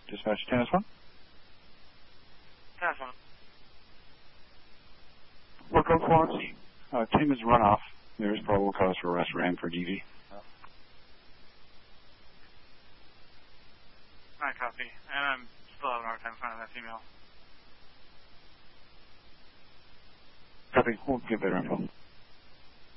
Dispatch Tennis 1. Tennis 1. Work on Florence. Tim has run off. There is probable cause for arrest for M for DV. I copy. And I'm still having a hard time finding that female. Copy. We'll give better info.